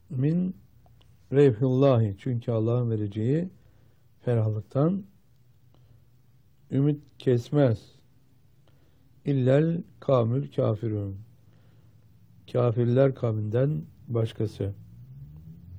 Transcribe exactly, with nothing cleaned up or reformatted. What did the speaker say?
min revhillahi, çünkü Allah'ın vereceği ferahlıktan ümit kesmez. İllel kamül kafirun, kafirler kavminden başkası.